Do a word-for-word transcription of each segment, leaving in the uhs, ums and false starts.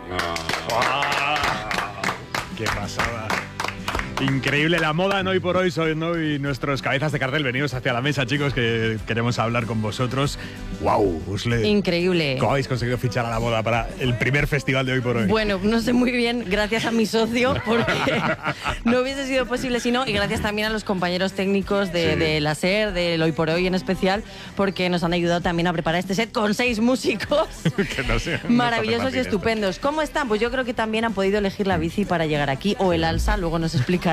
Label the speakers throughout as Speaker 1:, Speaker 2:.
Speaker 1: ¡Qué pasada! Increíble la moda en Hoy por Hoy. Son hoy nuestros cabezas de cartel. Venidos hacia la mesa, chicos, que queremos hablar con vosotros. ¡Wow! Usle,
Speaker 2: increíble.
Speaker 1: ¿Cómo habéis conseguido fichar a la moda para el primer festival de Hoy por Hoy?
Speaker 2: Bueno, no sé muy bien, gracias a mi socio, porque no hubiese sido posible si no, y gracias también a los compañeros técnicos de, sí. de la SER, del Hoy por Hoy en especial, porque nos han ayudado también a preparar este set con seis músicos
Speaker 1: que no sé,
Speaker 2: maravillosos
Speaker 1: no
Speaker 2: y estupendos. Esto. ¿Cómo están? Pues yo creo que también han podido elegir la bici para llegar aquí, o el alza, luego nos explicarán.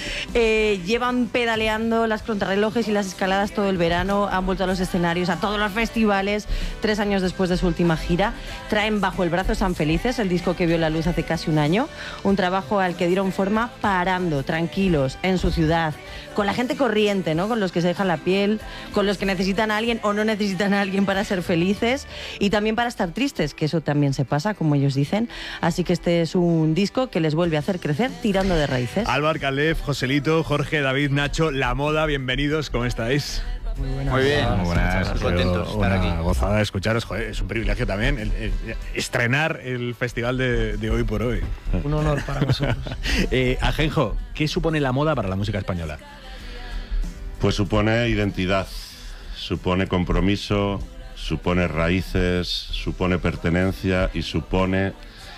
Speaker 2: Eh, llevan pedaleando las contrarrelojes y las escaladas todo el verano, han vuelto a los escenarios, a todos los festivales, tres años después de su última gira. Traen bajo el brazo San Felices, el disco que vio la luz hace casi un año, un trabajo al que dieron forma parando, tranquilos, en su ciudad, con la gente corriente, ¿no? Con los que se dejan la piel, con los que necesitan a alguien o no necesitan a alguien para ser felices y también para estar tristes, que eso también se pasa, como ellos dicen. Así que este es un disco que les vuelve a hacer crecer tirando de raíces.
Speaker 1: Álvaro Calef, Joselito, Jorge, David, Nacho, La Moda, bienvenidos, ¿cómo estáis?
Speaker 3: Muy buenas.
Speaker 4: Muy bien,
Speaker 1: muy buenas.
Speaker 4: Muy contentos de estar
Speaker 1: una
Speaker 4: aquí.
Speaker 1: Gozada de escucharos, joder, es un privilegio también el, el, el estrenar el festival de, de Hoy por Hoy.
Speaker 3: Un honor para nosotros.
Speaker 1: eh, Ajenjo, ¿qué supone la moda para la música española?
Speaker 5: Pues supone identidad, supone compromiso, supone raíces, supone pertenencia y supone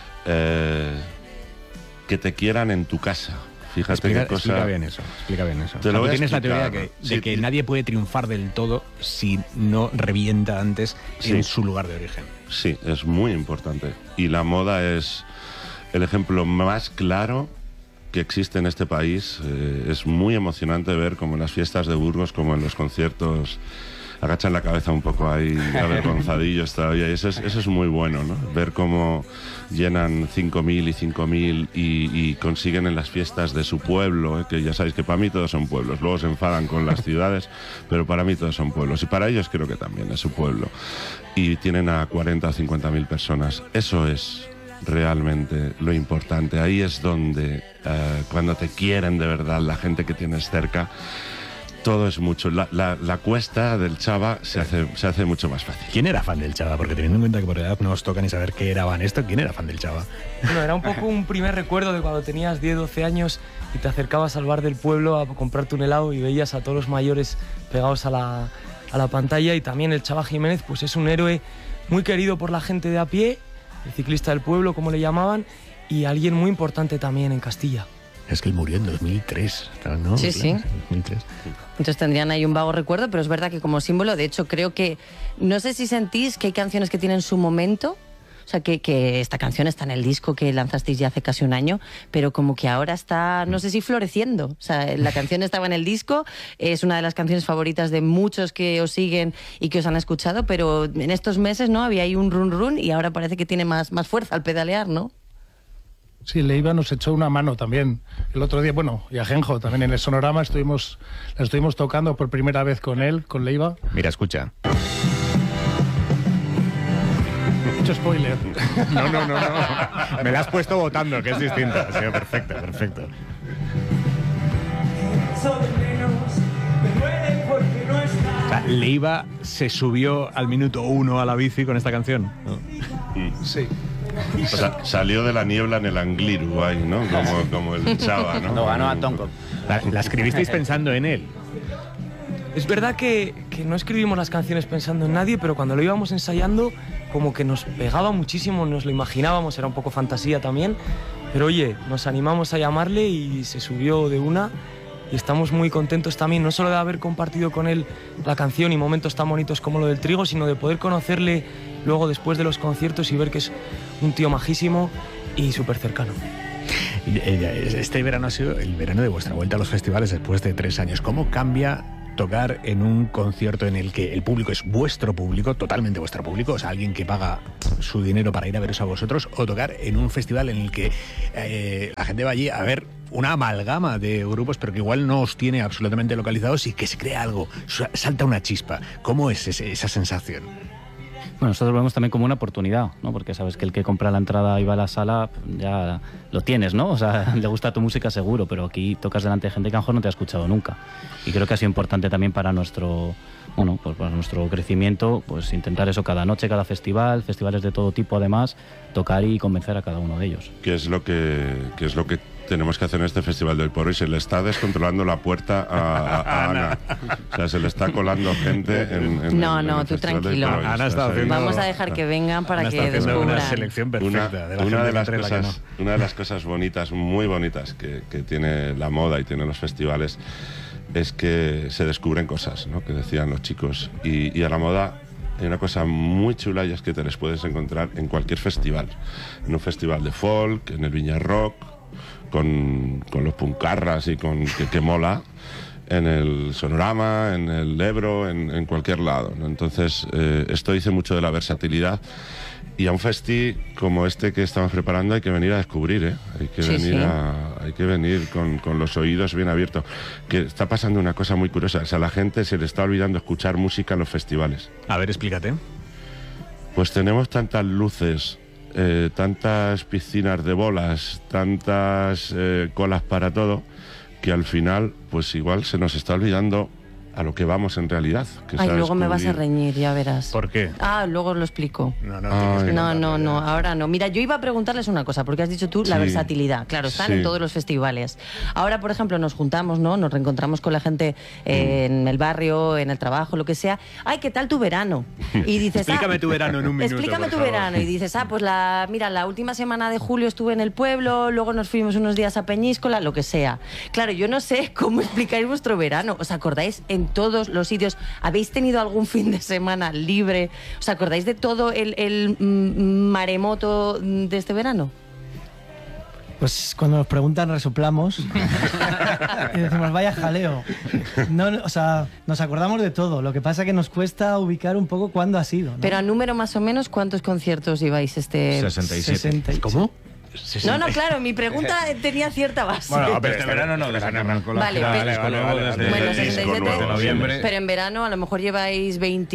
Speaker 5: eh, que te quieran en tu casa. Fíjate
Speaker 1: explica,
Speaker 5: qué cosa...
Speaker 1: explica bien eso, explica bien eso.
Speaker 5: Te lo
Speaker 1: o sea,
Speaker 5: voy a
Speaker 1: tienes
Speaker 5: explicar.
Speaker 1: la teoría que,
Speaker 5: sí,
Speaker 1: de que nadie puede triunfar del todo si no revienta antes sí. en su lugar de origen.
Speaker 5: Sí, es muy importante. Y la moda es el ejemplo más claro que existe en este país. Eh, es muy emocionante ver como en las fiestas de Burgos, como en los conciertos, agachan la cabeza un poco ahí, avergonzadillos todavía. Y eso es, eso es muy bueno, ¿no? Ver cómo llenan cinco mil y cinco mil y, y consiguen en las fiestas de su pueblo, ¿eh? Que ya sabéis que para mí todos son pueblos. Luego se enfadan con las ciudades, pero para mí todos son pueblos. Y para ellos creo que también es su pueblo. Y tienen a cuarenta o cincuenta mil personas. Eso es realmente lo importante. Ahí es donde, eh, cuando te quieren de verdad, la gente que tienes cerca, todo es mucho. La, la, la cuesta del Chava se hace, se hace mucho más fácil.
Speaker 1: ¿Quién era fan del Chava? Porque teniendo en cuenta que por edad no os toca ni saber qué era Vanesto, ¿quién era fan del Chava?
Speaker 3: Bueno, era un poco un primer recuerdo de cuando tenías diez, doce años y te acercabas al bar del pueblo a comprarte un helado y veías a todos los mayores pegados a la, a la pantalla. Y también el Chava Jiménez pues es un héroe muy querido por la gente de a pie, el ciclista del pueblo, como le llamaban, y alguien muy importante también en Castilla.
Speaker 1: Es que él murió en dos mil tres, ¿no?
Speaker 2: Sí, sí.
Speaker 1: dos mil tres.
Speaker 2: Entonces tendrían ahí un vago recuerdo, pero es verdad que como símbolo, de hecho, creo que... No sé si sentís que hay canciones que tienen su momento, o sea, que, que esta canción está en el disco que lanzasteis ya hace casi un año, pero como que ahora está, no sé si floreciendo. O sea, la canción estaba en el disco, es una de las canciones favoritas de muchos que os siguen y que os han escuchado, pero en estos meses, ¿no? Había ahí un run run y ahora parece que tiene más, más fuerza al pedalear, ¿no?
Speaker 6: Sí, Leiva nos echó una mano también. El otro día, bueno, y Ajenjo también en el Sonorama estuvimos, la estuvimos tocando por primera vez con él, con Leiva.
Speaker 1: Mira, escucha.
Speaker 6: Mucho spoiler.
Speaker 1: No, no, no, no. Me la has puesto votando, que es distinto. Ha sido perfecto, perfecto. O sea, Leiva se subió al minuto uno a la bici con esta canción, ¿no?
Speaker 6: Sí.
Speaker 5: Sa salió de la niebla en el Angliru, ahí, ¿no? Como, como el Chava, ¿no?
Speaker 4: Lo ganó a Tonko.
Speaker 1: La, la escribisteis pensando en él.
Speaker 3: Es verdad que, que no escribimos las canciones pensando en nadie, pero cuando lo íbamos ensayando, como que nos pegaba muchísimo, nos lo imaginábamos, era un poco fantasía también. Pero oye, nos animamos a llamarle y se subió de una. Y estamos muy contentos también, no solo de haber compartido con él la canción y momentos tan bonitos como lo del trigo, sino de poder conocerle luego después de los conciertos y ver que es un tío majísimo y súper cercano.
Speaker 1: Este verano ha sido el verano de vuestra vuelta a los festivales después de tres años. ¿Cómo cambia tocar en un concierto en el que el público es vuestro público, totalmente vuestro público, o sea, alguien que paga su dinero para ir a veros a vosotros, o tocar en un festival en el que eh, la gente va allí a ver una amalgama de grupos, pero que igual no os tiene absolutamente localizados y que se crea algo, salta una chispa? ¿Cómo es ese, esa sensación?
Speaker 4: Bueno, nosotros lo vemos también como una oportunidad, ¿no? Porque sabes que el que compra la entrada y va a la sala, ya lo tienes, ¿no? O sea, le gusta tu música seguro, pero aquí tocas delante de gente que a lo mejor no te ha escuchado nunca. Y creo que ha sido importante también para nuestro, bueno, pues para nuestro crecimiento, pues intentar eso cada noche, cada festival, festivales de todo tipo además, tocar y convencer a cada uno de ellos.
Speaker 5: ¿Qué es lo que, qué es lo que tenemos que hacer en este festival del Porro? Y se le está descontrolando la puerta a, a, a Ana. O sea, se le está colando gente en, en
Speaker 2: No,
Speaker 5: el,
Speaker 2: no,
Speaker 5: en el
Speaker 2: tú
Speaker 5: Festival del
Speaker 2: tranquilo.
Speaker 5: Porro.
Speaker 1: Ana está
Speaker 5: Estás ahí.
Speaker 1: haciendo-
Speaker 2: Vamos a dejar que vengan para
Speaker 1: Ana
Speaker 2: que
Speaker 1: está haciendo
Speaker 2: descubran.
Speaker 1: una selección perfecta
Speaker 5: Una,
Speaker 1: de la
Speaker 5: una
Speaker 1: gente
Speaker 5: de
Speaker 1: que
Speaker 5: las
Speaker 1: entra y la que
Speaker 5: cosas,
Speaker 1: no.
Speaker 5: una de las cosas bonitas, muy bonitas que, que tiene la moda y tienen los festivales es que se descubren cosas, ¿no? Que decían los chicos. Y, y a la moda hay una cosa muy chula y es que te les puedes encontrar en cualquier festival. En un festival de folk, en el Viña Rock, con, con los puncarras y con que, que mola, en el Sonorama, en el Ebro, en, en cualquier lado, ¿no? Entonces, eh, esto dice mucho de la versatilidad. Y a un festi como este que estamos preparando hay que venir a descubrir, ¿eh? Hay que
Speaker 2: Sí,
Speaker 5: venir,
Speaker 2: sí.
Speaker 5: a, hay que venir con, con los oídos bien abiertos. Que está pasando una cosa muy curiosa. O sea, a la gente se le está olvidando escuchar música en los festivales.
Speaker 1: A ver, explícate.
Speaker 5: Pues tenemos tantas luces, eh, tantas piscinas de bolas, tantas eh, colas para todo, que al final, pues igual se nos está olvidando a lo que vamos en realidad. Que es
Speaker 2: Ay,
Speaker 5: a
Speaker 2: luego me vas a
Speaker 5: descubrir.
Speaker 2: reñir, ya verás.
Speaker 1: ¿Por qué?
Speaker 2: Ah, luego lo explico.
Speaker 1: No, no,
Speaker 5: Ay.
Speaker 1: tienes que
Speaker 2: No,
Speaker 1: contarlo,
Speaker 2: no, no,
Speaker 1: ya.
Speaker 2: ahora no. Mira, yo iba a preguntarles una cosa, porque has dicho tú la
Speaker 5: Sí.
Speaker 2: versatilidad. Claro, están
Speaker 5: Sí.
Speaker 2: en todos los festivales. Ahora, por ejemplo, nos juntamos, ¿no? Nos reencontramos con la gente eh, en el barrio, en el trabajo, lo que sea. Ay, ¿qué tal tu verano? Y dices,
Speaker 1: Explícame
Speaker 2: ah,
Speaker 1: tu verano en un minuto,
Speaker 2: Explícame
Speaker 1: por
Speaker 2: tu
Speaker 1: favor.
Speaker 2: verano. Y dices, ah, pues la, mira, la última semana de julio estuve en el pueblo, luego nos fuimos unos días a Peñíscola, lo que sea. Claro, yo no sé cómo explicáis vuestro verano. ¿Os acordáis en todos los sitios? ¿Habéis tenido algún fin de semana libre? ¿Os acordáis de todo el, el mm, maremoto de este verano?
Speaker 7: Pues cuando nos preguntan resoplamos y decimos, vaya jaleo. No, no, o sea, nos acordamos de todo. Lo que pasa es que nos cuesta ubicar un poco cuándo ha sido, ¿no?
Speaker 2: Pero a número más o menos, ¿cuántos conciertos lleváis este...?
Speaker 8: sesenta y siete.
Speaker 7: sesenta y-
Speaker 1: ¿Cómo?
Speaker 2: No, no, claro, mi pregunta tenía cierta base.
Speaker 8: Bueno, pero este verano no, desde que arrancó la
Speaker 2: Vale,
Speaker 8: gira
Speaker 2: pero-
Speaker 8: del disco
Speaker 1: Vale,
Speaker 8: nuevo,
Speaker 1: vale,
Speaker 8: desde
Speaker 1: vale.
Speaker 2: Bueno,
Speaker 5: el
Speaker 2: sesenta y
Speaker 5: disco
Speaker 2: siete,
Speaker 5: nuevo,
Speaker 8: noviembre.
Speaker 2: pero en verano a lo mejor lleváis veinte...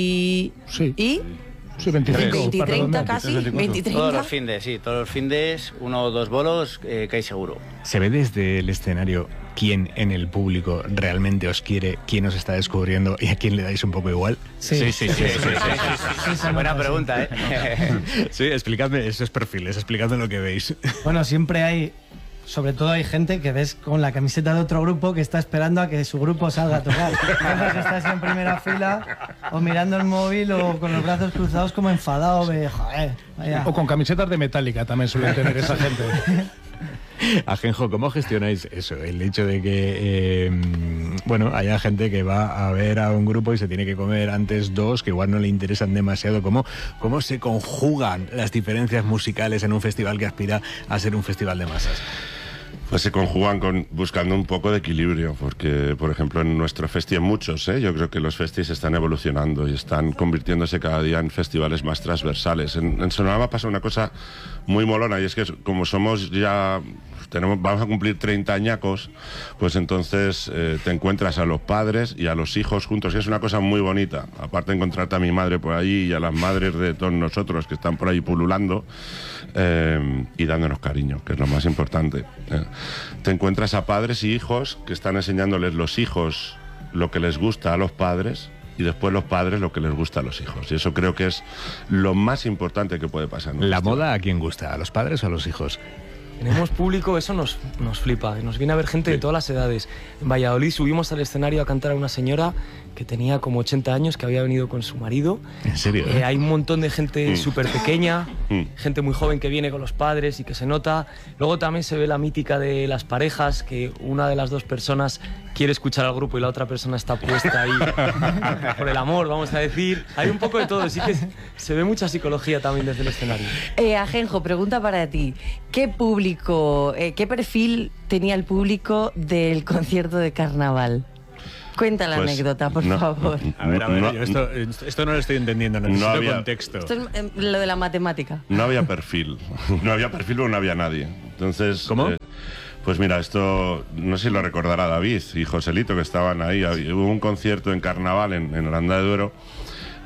Speaker 6: Sí.
Speaker 2: ¿Y?
Speaker 6: Sí, veinticinco.
Speaker 2: veinte,
Speaker 6: para
Speaker 2: treinta
Speaker 6: redondear.
Speaker 2: casi, veinte,
Speaker 9: Todos
Speaker 2: treinta.
Speaker 9: los findes, sí, todos los findes, uno o dos bolos, eh, que hay seguro.
Speaker 1: ¿Se ve desde el escenario quién en el público realmente os quiere, quién os está descubriendo y a quién le dais un poco igual?
Speaker 7: Sí,
Speaker 8: Sí, sí, sí, sí, sí, sí, sí.
Speaker 9: Buena pregunta, ¿eh?
Speaker 1: Sí, explicadme esos perfiles, explicadme lo que veis.
Speaker 7: Bueno, siempre hay, sobre todo hay gente que ves con la camiseta de otro grupo que está esperando a que su grupo salga a tocar. Entonces estás en primera fila o mirando el móvil o con los brazos cruzados como enfadado de, joder, vaya.
Speaker 6: O con camisetas de Metallica también suelen tener esa gente.
Speaker 1: Ajenjo, ¿cómo gestionáis eso? El hecho de que, eh, bueno, haya gente que va a ver a un grupo y se tiene que comer antes dos que igual no le interesan demasiado. ¿Cómo, cómo se conjugan las diferencias musicales en un festival que aspira a ser un festival de masas?
Speaker 5: Pues se conjugan con, buscando un poco de equilibrio, porque, por ejemplo, en nuestro festi, en muchos, ¿eh? Yo creo que los festis están evolucionando y están convirtiéndose cada día en festivales más transversales. En, en Sonorama pasa una cosa muy molona, y es que como somos ya, tenemos, vamos a cumplir treinta añacos, pues entonces eh, te encuentras a los padres y a los hijos juntos, y es una cosa muy bonita. Aparte de encontrarte a mi madre por allí y a las madres de todos nosotros que están por ahí pululando, eh, y dándonos cariño, que es lo más importante. eh. Te encuentras a padres y hijos que están enseñándoles los hijos lo que les gusta a los padres y después los padres lo que les gusta a los hijos. Y eso creo que es lo más importante que puede pasar. en un
Speaker 1: ¿La
Speaker 5: festival.
Speaker 1: moda a quién gusta? ¿A los padres o a los hijos?
Speaker 3: Tenemos público, eso nos, nos flipa. Nos viene a ver gente de todas las edades. En Valladolid subimos al escenario a cantar a una señora que tenía como ochenta años, que había venido con su marido.
Speaker 1: ¿En serio?
Speaker 3: Eh, hay un montón de gente
Speaker 5: Mm.
Speaker 3: súper pequeña,
Speaker 5: Mm.
Speaker 3: gente muy joven que viene con los padres y que se nota. Luego también se ve la mítica de las parejas, que una de las dos personas quiere escuchar al grupo y la otra persona está puesta ahí por el amor, vamos a decir. Hay un poco de todo, sí que se ve mucha psicología también desde el escenario.
Speaker 2: Eh, Ajenjo, pregunta para ti. ¿Qué público, eh, qué perfil tenía el público del concierto de carnaval? Cuenta la
Speaker 5: Pues,
Speaker 2: anécdota, por
Speaker 5: no,
Speaker 2: favor.
Speaker 1: A ver, a ver,
Speaker 5: No,
Speaker 1: yo esto, esto no lo estoy entendiendo, necesito
Speaker 5: No había-
Speaker 1: contexto.
Speaker 2: Esto es eh, lo de la matemática.
Speaker 5: No había perfil. No había perfil o no había nadie. Entonces.
Speaker 1: ¿Cómo?
Speaker 5: eh, pues mira, esto no sé si lo recordará David y Joselito, que estaban ahí. Había- Hubo un concierto en carnaval en, en Aranda de Duero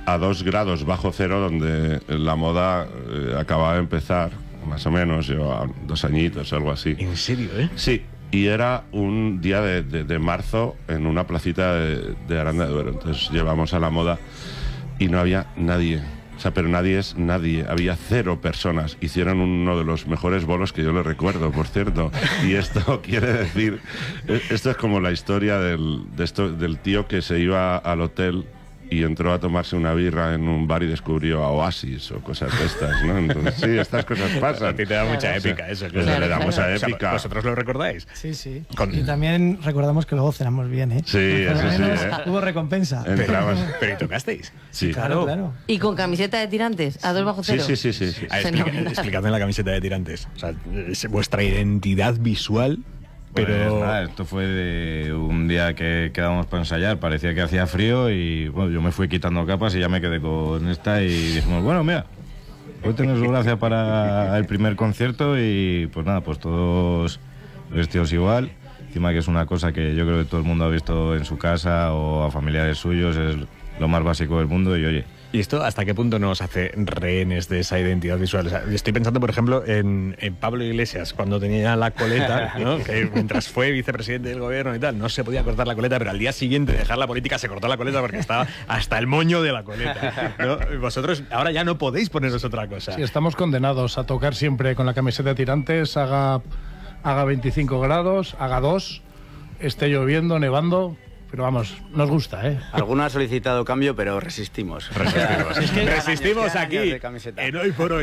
Speaker 5: a dos grados bajo cero, donde la moda eh, acababa de empezar, más o menos, llevaba dos añitos o algo así.
Speaker 1: ¿En serio, eh?
Speaker 5: Sí, y era un día de, de, de marzo en una placita de, de Aranda de Duero. Entonces llevamos a la moda y no había nadie. O sea, pero nadie es nadie. Había cero personas. Hicieron uno de los mejores bolos que yo le recuerdo, por cierto. Y esto quiere decir... Esto es como la historia del, de esto, del tío que se iba al hotel y entró a tomarse una birra en un bar y descubrió a Oasis o cosas de estas, ¿no? Entonces, sí, estas cosas pasan.
Speaker 1: A ti te da mucha épica eso.
Speaker 5: Claro,
Speaker 1: Claro,
Speaker 5: le da mucha
Speaker 1: claro.
Speaker 5: épica.
Speaker 1: O sea, ¿vosotros lo recordáis?
Speaker 7: Sí, sí.
Speaker 1: Con-
Speaker 7: Y también recordamos que luego cenamos bien, ¿eh?
Speaker 5: Sí,
Speaker 7: Por lo
Speaker 5: eso sí,
Speaker 7: menos
Speaker 5: ¿eh?
Speaker 7: hubo recompensa.
Speaker 5: Entramos.
Speaker 1: Pero ¿y tocasteis?
Speaker 5: Sí.
Speaker 7: Claro, claro.
Speaker 2: ¿Y con camiseta de tirantes? ¿A dos bajo
Speaker 5: Sí,
Speaker 2: cero?
Speaker 5: sí, sí, sí, sí.
Speaker 1: Ah, explica-
Speaker 2: Fenomenal.
Speaker 1: explicadme la camiseta de tirantes. O sea, es vuestra identidad visual, pero...
Speaker 8: Pues nada, esto fue de un día que quedamos para ensayar, parecía que hacía frío y bueno, yo me fui quitando capas y ya me quedé con esta y dijimos, bueno, mira, hoy tenemos su gracia para el primer concierto y pues nada, pues todos vestidos igual, encima que es una cosa que yo creo que todo el mundo ha visto en su casa o a familiares suyos, es lo más básico del mundo y oye...
Speaker 1: ¿Y esto hasta qué punto nos hace rehenes de esa identidad visual? O sea, estoy pensando, por ejemplo, en, en Pablo Iglesias, cuando tenía la coleta, ¿no? Que mientras fue vicepresidente del gobierno y tal, no se podía cortar la coleta, pero al día siguiente de dejar la política se cortó la coleta porque estaba hasta el moño de la coleta, ¿no? Vosotros ahora ya no podéis poneros otra cosa.
Speaker 6: Sí, estamos condenados a tocar siempre con la camiseta de tirantes, haga, haga veinticinco grados, haga dos, esté lloviendo, nevando... Pero vamos, nos gusta, ¿eh?
Speaker 9: Alguno ha solicitado cambio, pero resistimos.
Speaker 1: Resistimos,
Speaker 9: Es que quedan
Speaker 1: resistimos
Speaker 9: años, quedan
Speaker 1: aquí,
Speaker 9: años de camiseta.
Speaker 1: en Hoy por Hoy.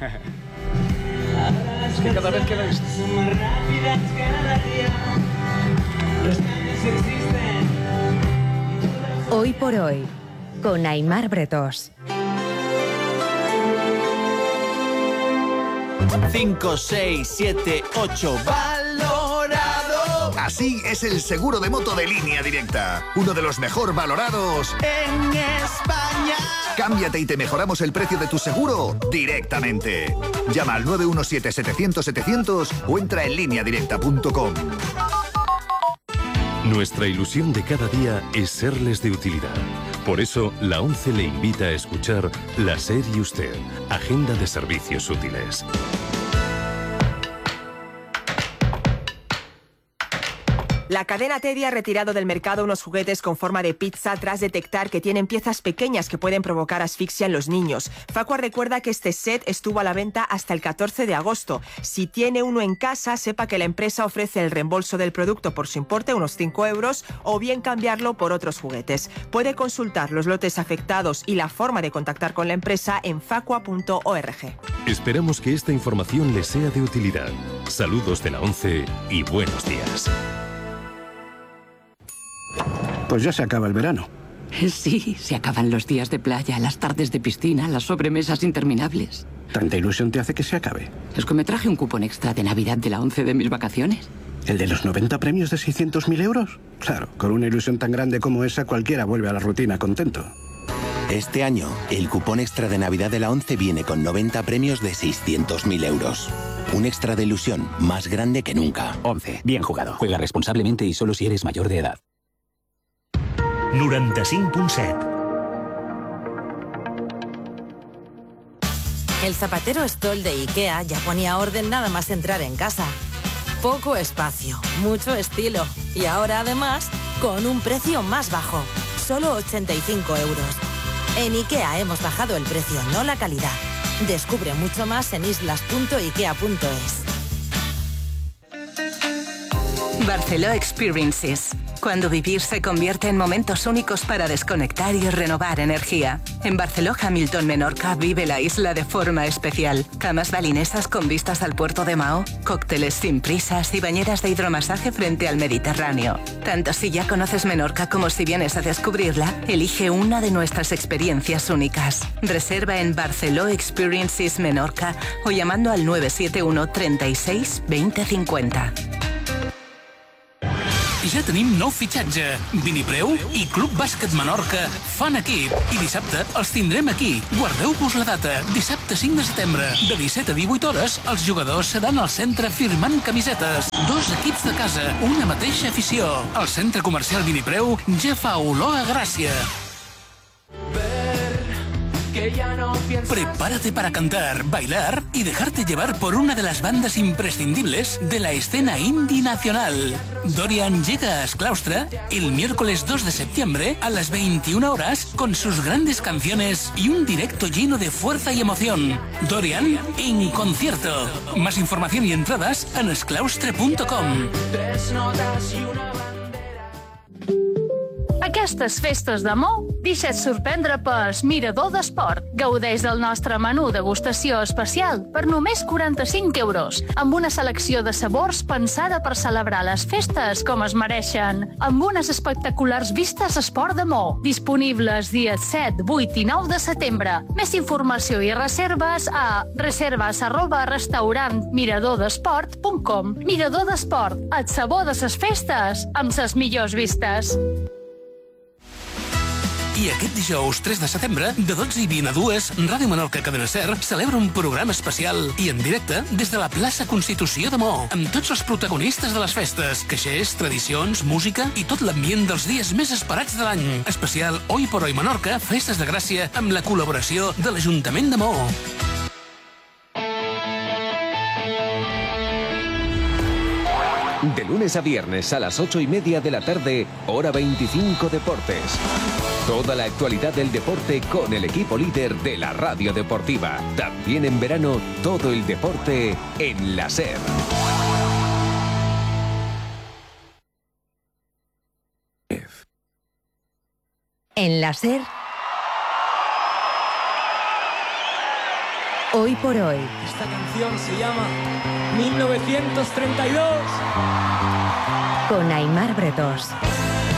Speaker 6: Es que cada vez que ves...
Speaker 10: Hoy por Hoy, con Aimar Bretós.
Speaker 11: cinco, seis, siete, ocho, valorado.
Speaker 12: Así es el seguro de moto de Línea Directa. Uno de los mejor valorados
Speaker 11: En España.
Speaker 12: Cámbiate y te mejoramos el precio de tu seguro directamente. Llama al nueve uno siete, setecientos, setecientos o entra en línea directa punto com.
Speaker 13: Nuestra ilusión de cada día es serles de utilidad. Por eso, la ONCE le invita a escuchar La SER y Usted, Agenda de Servicios Útiles.
Speaker 14: La cadena Teddy ha retirado del mercado unos juguetes con forma de pizza tras detectar que tienen piezas pequeñas que pueden provocar asfixia en los niños. Facua recuerda que este set estuvo a la venta hasta el catorce de agosto. Si tiene uno en casa, sepa que la empresa ofrece el reembolso del producto por su importe, unos cinco euros, o bien cambiarlo por otros juguetes. Puede consultar los lotes afectados y la forma de contactar con la empresa en facua punto org.
Speaker 13: Esperamos que esta información les sea de utilidad. Saludos de la ONCE y buenos días.
Speaker 15: Pues ya se acaba el verano.
Speaker 16: Sí, se acaban los días de playa, las tardes de piscina, las sobremesas interminables.
Speaker 15: ¿Tanta ilusión te hace que se acabe?
Speaker 16: Es que me traje un cupón extra de Navidad de la ONCE de mis vacaciones.
Speaker 15: ¿El de los noventa premios de seiscientos mil euros? Claro, con una ilusión tan grande como esa, cualquiera vuelve a la rutina contento.
Speaker 17: Este año, el cupón extra de Navidad de la ONCE viene con noventa premios de seiscientos mil euros. Un extra de ilusión más grande que nunca.
Speaker 18: ONCE. Bien jugado. Juega responsablemente y solo si eres mayor de edad.
Speaker 19: noranta-cinc punt set.
Speaker 20: El zapatero Stoll de IKEA ya ponía orden nada más entrar en casa. Poco espacio, mucho estilo y ahora además con un precio más bajo, solo ochenta y cinco euros. En IKEA hemos bajado el precio, no la calidad. Descubre mucho más en islas punto ikea punto es.
Speaker 21: Barceló Experiences. Cuando vivir se convierte en momentos únicos para desconectar y renovar energía. En Barceló Hamilton Menorca vive la isla de forma especial. Camas balinesas con vistas al puerto de Mahó, cócteles sin prisas y bañeras de hidromasaje frente al Mediterráneo. Tanto si ya conoces Menorca como si vienes a descubrirla, elige una de nuestras experiencias únicas. Reserva en Barceló Experiences Menorca o llamando al nueve siete uno, treinta y seis, veinte cincuenta.
Speaker 22: Ja tenim nou fitxatge. Vinipreu i Club Bàsquet Menorca fan equip. I dissabte els tindrem aquí. Guardeu-vos la data. Dissabte cinc de setembre. De disset a divuit hores, els jugadors seran al centre firmant camisetes. Dos equips de casa, una mateixa afició. El centre comercial Vinipreu ja fa olor a Gràcia. que ya no pienso. Prepárate para cantar, bailar y dejarte llevar por una de las bandas imprescindibles de la escena indie nacional. Dorian llega a Asclaustra el miércoles dos de septiembre a las veintiuna horas con sus grandes canciones y un directo lleno de fuerza y emoción. Dorian en concierto. Más información y entradas en asclaustre punto com.
Speaker 4: Tres notas i una bandera. Aquestes festes d'amor, deixa't sorprendre pels Mirador d'Esport. Gaudeix del nostre menú degustació especial per només quaranta-cinc euros, amb una selecció de sabors pensada per celebrar les festes com es mereixen, amb unes espectaculars vistes Esport d'Amor, disponibles dies set, vuit i nou de setembre. Més informació i reserves a reserves arroba restaurant mirador d'esport punt com. Mirador d'Esport, el sabor de ses festes, amb ses millors vistes.
Speaker 22: I aquest dijous tres de setembre, de dotze i vint a dues, Ràdio Menorca Cadena Ser celebra un programa especial i en directe des de la plaça Constitució de Maó, amb tots els protagonistes de les festes, caixers, tradicions, música i tot l'ambient dels dies més esperats de l'any. Especial Hoy por Hoy Menorca, Festes de Gràcia, amb la col·laboració de l'Ajuntament de Maó.
Speaker 19: De lunes a viernes a las ocho y media de la tarde, hora veinticinco Deportes. Toda la actualidad del deporte con el equipo líder de la radio deportiva. También en verano, todo el deporte en la SER.
Speaker 10: En la SER, Hoy por Hoy.
Speaker 23: Esta canción se llama mil novecientos treinta y dos.
Speaker 10: Con Aimar Bretós.